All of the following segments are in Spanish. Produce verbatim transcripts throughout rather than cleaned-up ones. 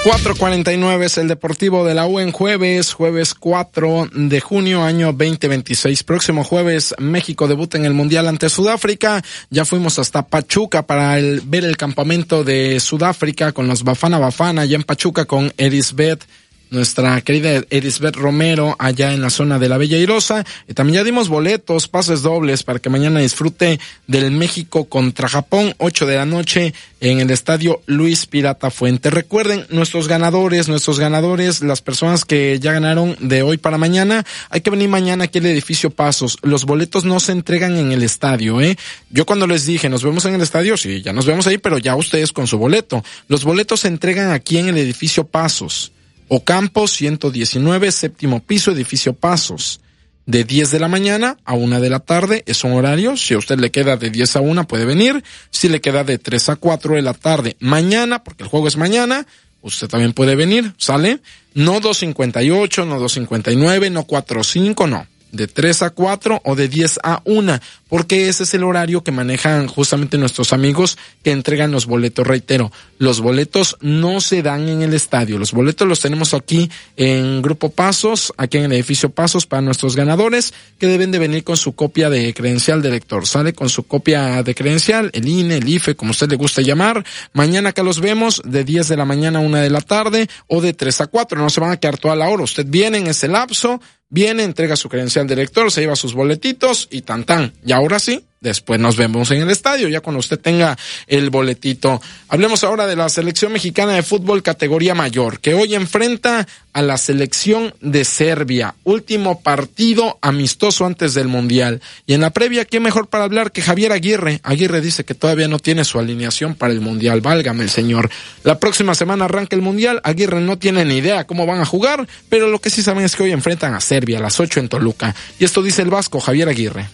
cuatro cuarenta y nueve es el Deportivo de la U en jueves, jueves cuatro de junio, año veinte veintiséis. Próximo jueves, México debuta en el Mundial ante Sudáfrica. Ya fuimos hasta Pachuca para el, ver el campamento de Sudáfrica con los Bafana Bafana, allá en Pachuca con Erisbeth, nuestra querida Erisbeth Romero, allá en la zona de la Bella Airosa. Y también ya dimos boletos, pases dobles para que mañana disfrute del México contra Japón, ocho de la noche en el estadio Luis Pirata Fuente. Recuerden, nuestros ganadores, nuestros ganadores, las personas que ya ganaron de hoy para mañana, hay que venir mañana aquí al edificio Pasos. Los boletos no se entregan en el estadio, ¿eh? Yo cuando les dije, nos vemos en el estadio, sí, ya nos vemos ahí, pero ya ustedes con su boleto. Los boletos se entregan aquí en el edificio Pasos. Ocampo ciento diecinueve, séptimo piso, edificio Pasos. De diez de la mañana a una de la tarde es un horario. Si a usted le queda de diez a una puede venir. Si le queda de tres a cuatro de la tarde mañana, porque el juego es mañana, usted también puede venir, ¿sale? No dos cincuenta y ocho, no dos cincuenta y nueve, no cuatro cinco, no. De tres a cuatro o de diez a una, porque ese es el horario que manejan justamente nuestros amigos que entregan los boletos. Reitero, los boletos no se dan en el estadio, los boletos los tenemos aquí en Grupo Pasos, aquí en el edificio Pasos para nuestros ganadores, que deben de venir con su copia de credencial de lector, sale con su copia de credencial, el I N E, el I F E, como usted le gusta llamar. Mañana acá los vemos de diez de la mañana a una de la tarde o de tres a cuatro, no se van a quedar toda la hora, usted viene en ese lapso, viene, entrega su credencial de lector, se lleva sus boletitos y tan tan. Y ahora sí, después nos vemos en el estadio, ya cuando usted tenga el boletito. Hablemos ahora de la selección mexicana de fútbol categoría mayor, que hoy enfrenta a la selección de Serbia. Último partido amistoso antes del Mundial. Y en la previa, ¿qué mejor para hablar que Javier Aguirre? Aguirre dice que todavía no tiene su alineación para el Mundial, válgame el señor. La próxima semana arranca el Mundial, Aguirre no tiene ni idea cómo van a jugar, pero lo que sí saben es que hoy enfrentan a Serbia a las ocho en Toluca. Y esto dice el vasco Javier Aguirre.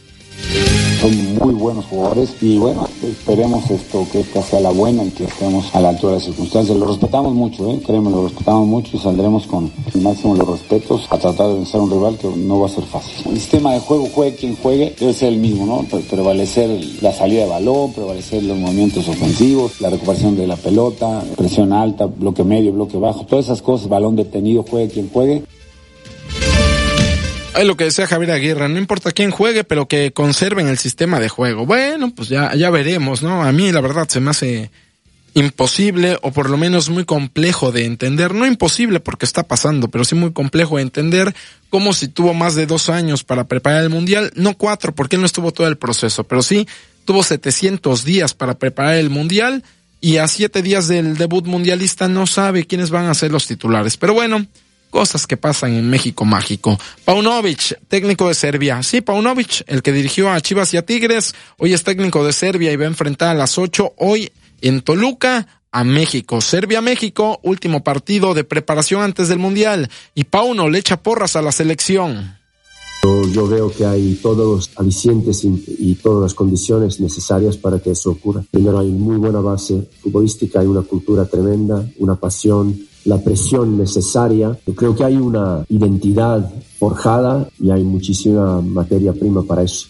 Son muy buenos jugadores y bueno, esperemos esto que esta sea la buena y que estemos a la altura de las circunstancias. Lo respetamos mucho, ¿eh? Créeme, lo respetamos mucho y saldremos con el máximo de los respetos a tratar de vencer a un rival que no va a ser fácil. El sistema de juego, juegue quien juegue, debe ser el mismo, ¿no? Pre- prevalecer la salida de balón, prevalecer los movimientos ofensivos, la recuperación de la pelota, presión alta, bloque medio, bloque bajo, todas esas cosas, balón detenido, juegue quien juegue. Es lo que decía Javier Aguirre, no importa quién juegue, pero que conserven el sistema de juego. Bueno, pues ya, ya veremos, ¿no? A mí la verdad se me hace imposible, o por lo menos muy complejo de entender. No imposible porque está pasando, pero sí muy complejo de entender cómo si tuvo más de dos años para preparar el Mundial, no cuatro, porque él no estuvo todo el proceso, pero sí tuvo setecientos días para preparar el Mundial, y a siete días del debut mundialista no sabe quiénes van a ser los titulares. Pero bueno, cosas que pasan en México mágico. Paunovic, técnico de Serbia. Sí, Paunovic, el que dirigió a Chivas y a Tigres, hoy es técnico de Serbia y va a enfrentar a las ocho hoy en Toluca a México. Serbia-México, último partido de preparación antes del Mundial. Y Pauno le echa porras a la selección. Yo, yo veo que hay todos los alicientes y, y todas las condiciones necesarias para que eso ocurra. Primero, hay muy buena base futbolística, hay una cultura tremenda, una pasión, la presión necesaria. Yo creo que hay una identidad forjada y hay muchísima materia prima para eso.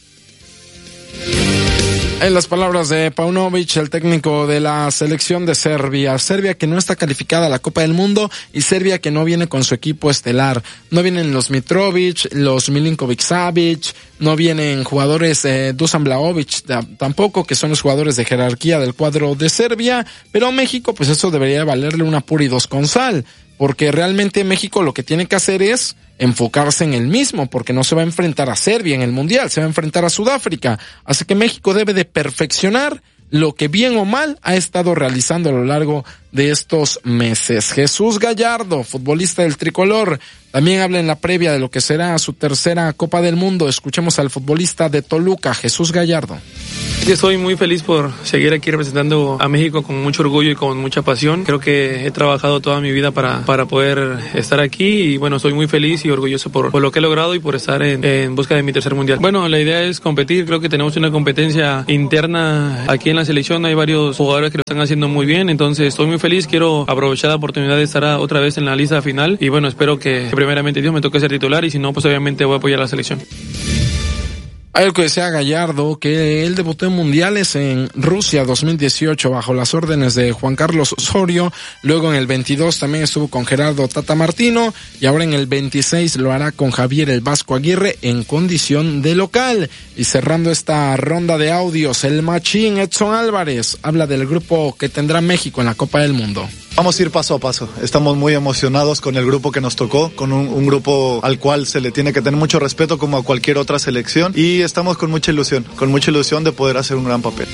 En las palabras de Paunovic, el técnico de la selección de Serbia. Serbia que no está calificada a la Copa del Mundo y Serbia que no viene con su equipo estelar. No vienen los Mitrovic, los Milinkovic-Savic, no vienen jugadores eh, Dusan Vlahovic tampoco, que son los jugadores de jerarquía del cuadro de Serbia. Pero a México, pues eso debería valerle una pura y dos con sal. Porque realmente México lo que tiene que hacer es enfocarse en el mismo, porque no se va a enfrentar a Serbia en el Mundial, se va a enfrentar a Sudáfrica. Así que México debe de perfeccionar lo que bien o mal ha estado realizando a lo largo de estos meses. Jesús Gallardo, futbolista del tricolor, también habla en la previa de lo que será su tercera Copa del Mundo. Escuchemos al futbolista de Toluca, Jesús Gallardo. Estoy muy feliz por seguir aquí representando a México con mucho orgullo y con mucha pasión. Creo que he trabajado toda mi vida para, para poder estar aquí y bueno, estoy muy feliz y orgulloso por, por lo que he logrado y por estar en, en busca de mi tercer mundial. Bueno, la idea es competir, creo que tenemos una competencia interna aquí en la selección, hay varios jugadores que lo están haciendo muy bien, entonces estoy muy feliz, quiero aprovechar la oportunidad de estar otra vez en la lista final y bueno, espero que primeramente Dios me toque ser titular y si no, pues obviamente voy a apoyar a la selección. Algo que decía Gallardo, que él debutó en mundiales en Rusia dos mil dieciocho bajo las órdenes de Juan Carlos Osorio, luego en el veintidós también estuvo con Gerardo Tata Martino y ahora en el veintiséis lo hará con Javier el Vasco Aguirre en condición de local. Y cerrando esta ronda de audios, el machín Edson Álvarez habla del grupo que tendrá México en la Copa del Mundo. Vamos a ir paso a paso. Estamos muy emocionados con el grupo que nos tocó, con un, un grupo al cual se le tiene que tener mucho respeto como a cualquier otra selección, y estamos con mucha ilusión, con mucha ilusión de poder hacer un gran papel.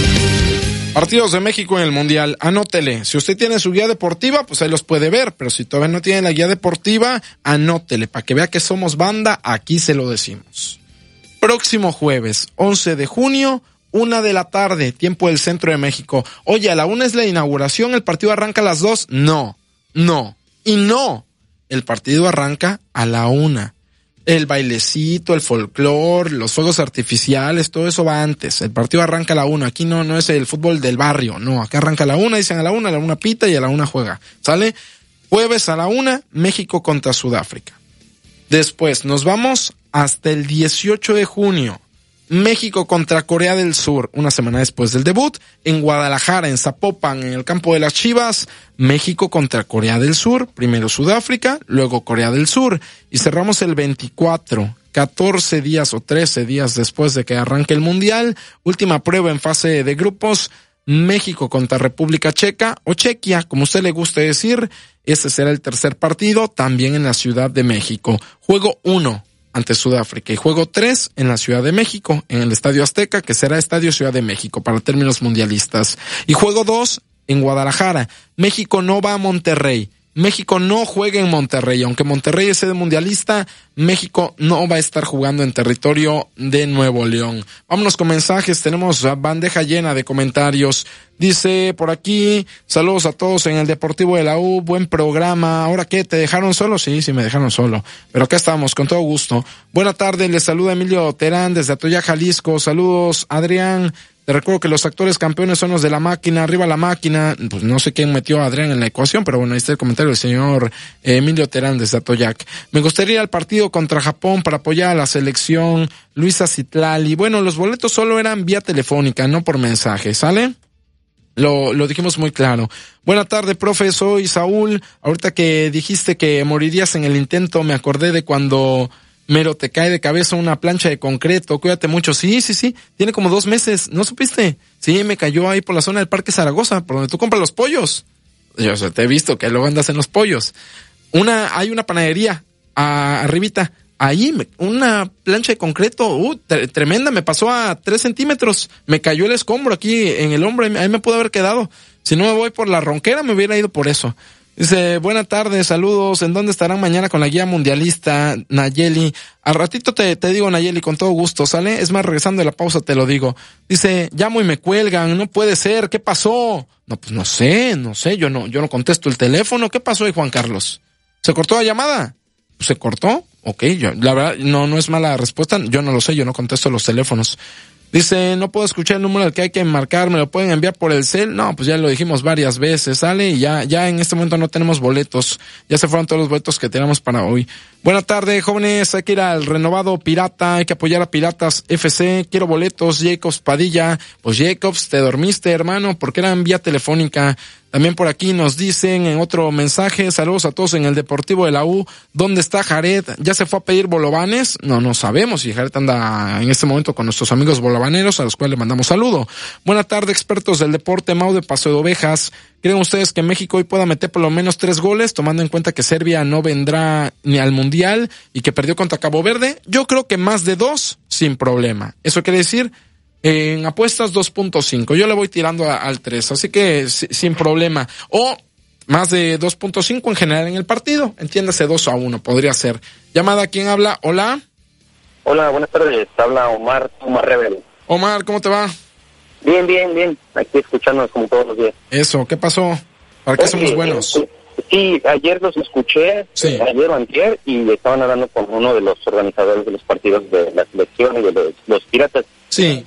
Partidos de México en el Mundial, anótele. Si usted tiene su guía deportiva, pues ahí los puede ver, pero si todavía no tiene la guía deportiva, anótele, para que vea que somos banda, aquí se lo decimos. Próximo jueves, once de junio, una de la tarde, tiempo del centro de México. Oye, a la una es la inauguración, ¿el partido arranca a las dos? No, no, y no. El partido arranca a la una. El bailecito, el folclor, los fuegos artificiales, todo eso va antes. El partido arranca a la una. Aquí no, no es el fútbol del barrio, no. Acá arranca a la una, dicen a la una, a la una pita y a la una juega. ¿Sale? Jueves a la una, México contra Sudáfrica. Después nos vamos hasta el dieciocho de junio. México contra Corea del Sur, una semana después del debut, en Guadalajara, en Zapopan, en el campo de las Chivas, México contra Corea del Sur, primero Sudáfrica, luego Corea del Sur, y cerramos el veinticuatro, catorce días o trece días después de que arranque el Mundial, última prueba en fase de grupos, México contra República Checa, o Chequia, como usted le guste decir, este será el tercer partido, también en la Ciudad de México. Juego uno. Ante Sudáfrica y juego tres en la Ciudad de México, en el Estadio Azteca, que será Estadio Ciudad de México para términos mundialistas. Y juego dos en Guadalajara. México no va a Monterrey. México no juega en Monterrey. Aunque Monterrey es sede mundialista, México no va a estar jugando en territorio de Nuevo León. Vámonos con mensajes. Tenemos bandeja llena de comentarios. Dice por aquí, saludos a todos en el Deportivo de la U, buen programa. ¿Ahora qué? ¿Te dejaron solo? Sí, sí me dejaron solo. Pero acá estamos, con todo gusto. Buena tarde, les saluda Emilio Terán desde Atoyac, Jalisco. Saludos, Adrián. Te recuerdo que los actuales campeones son los de la máquina, arriba la máquina. Pues no sé quién metió a Adrián en la ecuación, pero bueno, ahí está el comentario del señor Emilio Terán desde Atoyac. Me gustaría ir al partido contra Japón para apoyar a la selección. Luisa Citlali. Bueno, los boletos solo eran vía telefónica, no por mensaje, ¿sale? Lo, lo dijimos muy claro. Buena tarde, profe, soy Saúl. Ahorita que dijiste que morirías en el intento, me acordé de cuando mero te cae de cabeza una plancha de concreto. Cuídate mucho. Sí, sí, sí. Tiene como dos meses. ¿No supiste? Sí, me cayó ahí por la zona del Parque Zaragoza, por donde tú compras los pollos. Yo o sea, te he visto que luego andas en los pollos. Una, hay una panadería a, arribita. Ahí, una plancha de concreto, uh, tre- tremenda, me pasó a tres centímetros, me cayó el escombro aquí en el hombro, ahí me pudo haber quedado. Si no me voy por la ronquera, me hubiera ido por eso. Dice, buena tarde, saludos, ¿en dónde estarán mañana con la guía mundialista, Nayeli? Al ratito te, te digo, Nayeli, con todo gusto, ¿sale? Es más, regresando de la pausa te lo digo. Dice, llamo y me cuelgan, no puede ser, ¿qué pasó? No, pues no sé, no sé, yo no, yo no contesto el teléfono, ¿qué pasó ahí, Juan Carlos? ¿Se cortó la llamada? ¿Se cortó? Ok, yo, la verdad, no, no es mala respuesta, yo no lo sé, yo no contesto los teléfonos. Dice, no puedo escuchar el número al que hay que marcar, ¿me lo pueden enviar por el cel? No, pues ya lo dijimos varias veces, ¿sale? Y ya, ya en este momento no tenemos boletos, ya se fueron todos los boletos que teníamos para hoy. Buena tarde, jóvenes, hay que ir al renovado Pirata, hay que apoyar a Piratas F C, quiero boletos, Jacobs Padilla. Pues Jacobs, te dormiste, hermano, porque eran vía telefónica. También por aquí nos dicen en otro mensaje, saludos a todos en el Deportivo de la U, ¿dónde está Jared? ¿Ya se fue a pedir bolovanes? No, no sabemos si Jared anda en este momento con nuestros amigos bolovaneros, a los cuales le mandamos saludo. Buena tarde, expertos del deporte, Mau de Paso de Ovejas. ¿Creen ustedes que México hoy pueda meter por lo menos tres goles, tomando en cuenta que Serbia no vendrá ni al Mundial y que perdió contra Cabo Verde? Yo creo que más de dos, sin problema. Eso quiere decir, en apuestas dos punto cinco, yo le voy tirando a, al tres, así que si, sin problema. O más de dos punto cinco en general en el partido, entiéndase dos a uno, podría ser. Llamada, ¿quién habla? Hola. Hola, buenas tardes, habla Omar, Omar Rebel. Omar, ¿cómo te va? Bien, bien, bien, aquí escuchándonos como todos los días. Eso, ¿qué pasó? ¿Para qué Oye, somos buenos? Eh, sí, ayer los escuché, sí. ayer o antier, y estaban hablando con uno de los organizadores de los partidos de la selección y de los, los Piratas. Sí.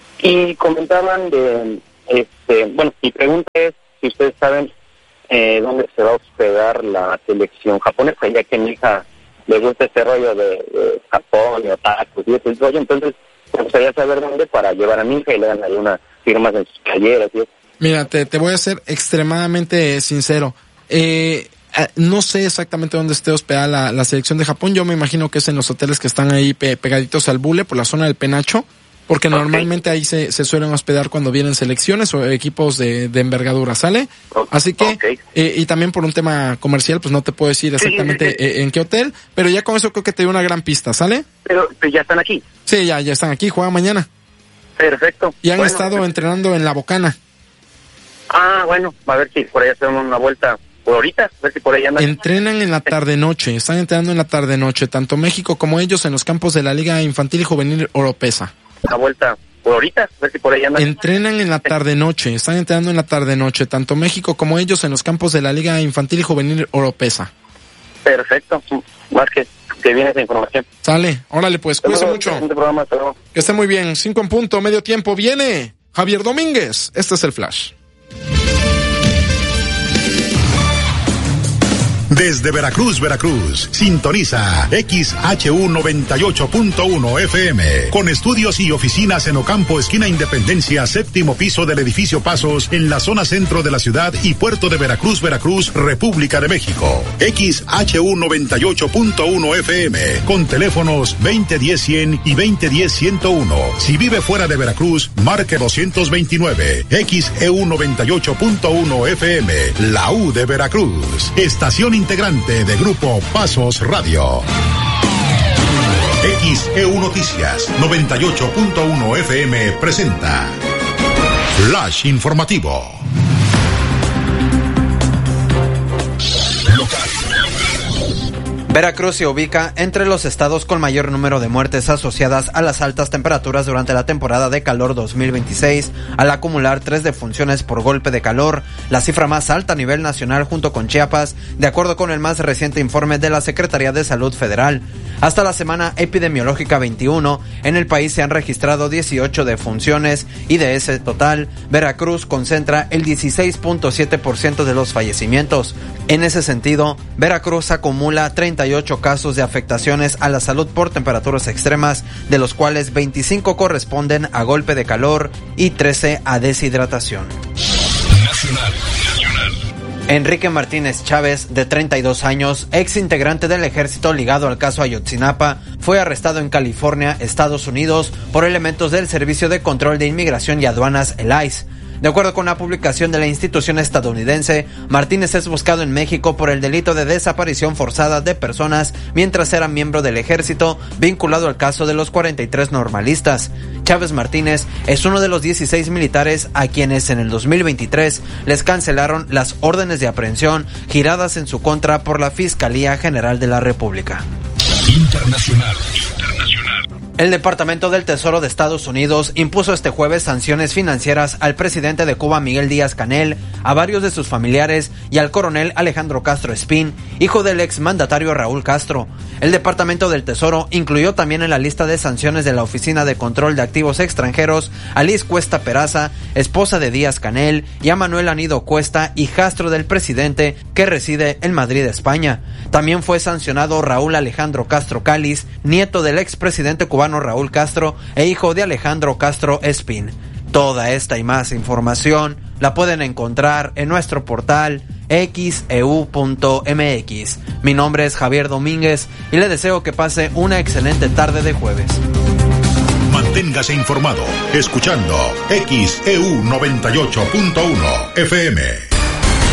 Y comentaban de, este, bueno, mi pregunta es si ustedes saben eh, dónde se va a hospedar la selección japonesa, ya que a mi hija le gusta este rollo de, de Japón y otakus y ese rollo, entonces Me gustaría saber dónde para llevar a mi hija y le dan ahí unas firmas en sus talleres y eso. Mira, te, te voy a ser extremadamente sincero. Eh, no sé exactamente dónde esté hospedada la, la selección de Japón. Yo me imagino que es en los hoteles que están ahí pe, pegaditos al Bule, por la zona del Penacho, porque okay. normalmente ahí se, se suelen hospedar cuando vienen selecciones o equipos de, de envergadura, ¿sale? Okay. Así que, okay. eh, y también por un tema comercial, pues no te puedo decir exactamente sí, sí, sí. Eh, en qué hotel, pero ya con eso creo que te dio una gran pista, ¿sale? Pero, pero ya están aquí. Sí, ya, ya están aquí, juegan mañana. Perfecto. Y han bueno, estado pues... entrenando en La Bocana. Ah, bueno, a ver si por ahí hacemos una vuelta por ahorita, a ver si por ahí andan. Entrenan en la tarde-noche, están entrenando en la tarde-noche, tanto México como ellos en los campos de la Liga Infantil y Juvenil Oropesa. Una vuelta por ahorita, a ver si por ahí andan. Entrenan en la tarde-noche, están entrenando en la tarde-noche, tanto México como ellos en los campos de la Liga Infantil y Juvenil Oropesa. Perfecto, más que, que viene esa información. Sale, órale pues, cuídese mucho. Programa, que esté muy bien, cinco en punto, medio tiempo, viene Javier Domínguez, este es el Flash. Desde Veracruz, Veracruz, sintoniza X H U noventa y ocho punto uno F M, con estudios y oficinas en Ocampo, esquina Independencia, séptimo piso del edificio Pasos, en la zona centro de la ciudad y puerto de Veracruz, Veracruz, República de México. X H U noventa y ocho punto uno F M, con teléfonos veinte diez cien y veinte diez ciento uno. Si vive fuera de Veracruz, marque doscientos veintinueve. X E U noventa y ocho punto uno F M, la U de Veracruz. Estación integrante de Grupo Pasos Radio. X E U Noticias noventa y ocho punto uno F M presenta Flash Informativo. Veracruz se ubica entre los estados con mayor número de muertes asociadas a las altas temperaturas durante la temporada de calor dos mil veintiséis, al acumular tres defunciones por golpe de calor, la cifra más alta a nivel nacional junto con Chiapas, de acuerdo con el más reciente informe de la Secretaría de Salud Federal. Hasta la semana epidemiológica veintiuno, en el país se han registrado dieciocho defunciones y de ese total, Veracruz concentra el dieciséis punto siete por ciento de los fallecimientos. En ese sentido, Veracruz acumula treinta y ocho casos de afectaciones a la salud por temperaturas extremas, de los cuales veinticinco corresponden a golpe de calor y trece a deshidratación. Nacional. Enrique Martínez Chávez, de treinta y dos años, ex integrante del ejército ligado al caso Ayotzinapa, fue arrestado en California, Estados Unidos, por elementos del Servicio de Control de Inmigración y Aduanas, el I C E. De acuerdo con la publicación de la institución estadounidense, Martínez es buscado en México por el delito de desaparición forzada de personas mientras era miembro del ejército, vinculado al caso de los cuarenta y tres normalistas. Chávez Martínez es uno de los dieciséis militares a quienes en el dos mil veintitrés les cancelaron las órdenes de aprehensión giradas en su contra por la Fiscalía General de la República. Internacional. El Departamento del Tesoro de Estados Unidos impuso este jueves sanciones financieras al presidente de Cuba, Miguel Díaz-Canel, a varios de sus familiares y al coronel Alejandro Castro Espín, hijo del exmandatario Raúl Castro. El Departamento del Tesoro incluyó también en la lista de sanciones de la Oficina de Control de Activos Extranjeros a Liz Cuesta Peraza, esposa de Díaz-Canel, y a Manuel Anido Cuesta, hijastro del presidente, que reside en Madrid, España. También fue sancionado Raúl Alejandro Castro Cáliz, nieto del expresidente cubano Raúl Castro e hijo de Alejandro Castro Espín. Toda esta y más información la pueden encontrar en nuestro portal X E U punto M X. Mi nombre es Javier Domínguez y le deseo que pase una excelente tarde de jueves. Manténgase informado escuchando X E U noventa y ocho punto uno F M.